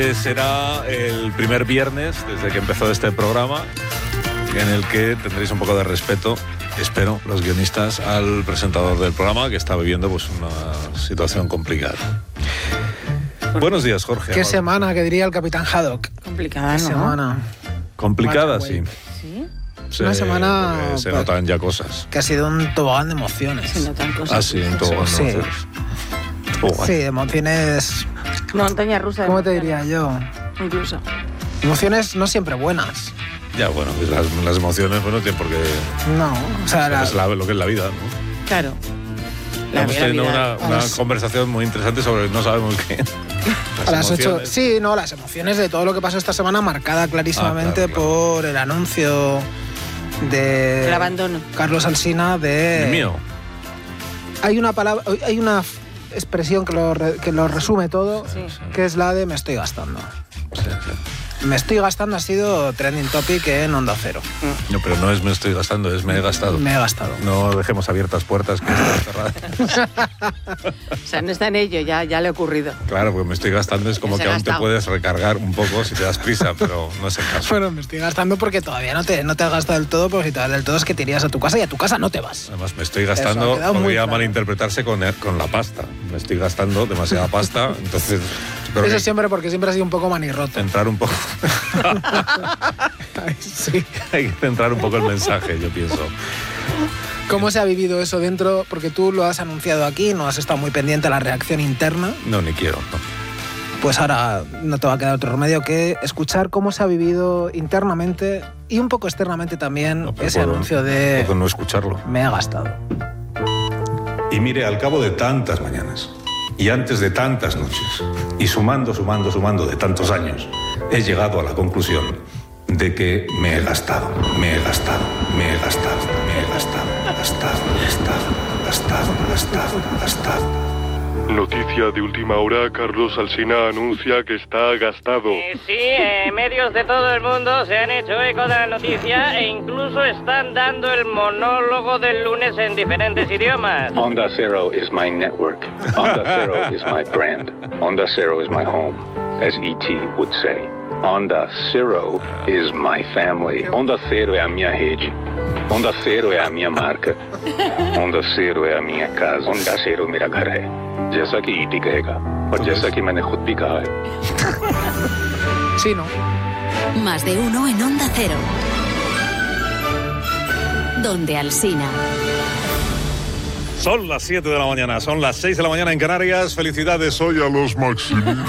Será el primer viernes desde que empezó este programa en el que tendréis un poco de respeto, espero, los guionistas, al presentador del programa que está viviendo pues una situación complicada. Buenos días, Jorge. ¿Qué semana, que diría el capitán Haddock? Complicada, ¿no? Semana. Complicada, sí. ¿Sí? Una semana se notan ya cosas. que ha sido un tobogán de emociones. Se notan cosas. Ah, sí, un tobogán de Sí. emociones. Tobogán. Sí, emociones... Montaña rusa. ¿Cómo te diría yo? Incluso. Emociones no siempre buenas. Ya, bueno, pues las emociones, bueno, tienen por qué... No, o sea... Es lo que es la vida, ¿no? Claro. Hemos tenido una las- conversación muy interesante sobre no sabemos qué. A las 8, emociones. sí, no, las emociones de todo lo que pasó esta semana marcada clarísimamente claro. por el anuncio de El abandono. Carlos Alsina de... El mío. Hay una palabra, hay una expresión que lo resume todo, Sí. que es la de me estoy gastando. Sí, sí. Me estoy gastando ha sido trending topic en Onda Cero. No, pero no es me estoy gastando, es me he gastado. Me he gastado. No dejemos abiertas puertas que están cerradas. O sea, no está en ello, ya le ha ocurrido. Claro, porque me estoy gastando es como Se que ha aún te gastado. puedes recargar un poco si te das prisa, pero no es el caso. Bueno, me estoy gastando porque todavía no te has gastado del todo, porque si te vas del todo es que te irías a tu casa y a tu casa no te vas. Además, me estoy Eso gastando, ha quedado muy podría claro. malinterpretarse con la pasta. Me estoy gastando demasiada pasta, entonces creo Eso que siempre porque siempre ha sido un poco manirroto. centrar un poco. Ay, sí. Hay que centrar un poco el mensaje, yo pienso. ¿Cómo se ha vivido eso dentro? Porque tú lo has anunciado aquí, no has estado muy pendiente a la reacción interna. No, ni quiero. No. Pues ahora no te va a quedar otro remedio que escuchar cómo se ha vivido internamente y un poco externamente también No, pero ese puedo- anuncio de puedo no escucharlo. me he gastado. Y mire, al cabo de tantas mañanas, y antes de tantas noches, y sumando de tantos años, he llegado a la conclusión de que me he gastado. Noticia de última hora, Carlos Alsina anuncia que está gastado. Sí, medios de todo el mundo se han hecho eco de la noticia e incluso están dando el monólogo del lunes en diferentes idiomas. Onda Cero is my network. Onda Cero is my brand. Onda Cero is my home, as E.T. would say. Onda Cero is my family. Onda Cero é a minha rede. Onda Cero é a minha marca. Onda Cero é a minha casa. Onda Cero मेरा घर है. जैसा कि E.T. कहेगा और जैसा कि मैंने खुद भी कहा है. Sí, ¿no? Más de uno en Onda Cero. Donde Alsina. Son las 7 de la mañana, son las 6 de la mañana en Canarias. Felicidades hoy a los Maximilianos.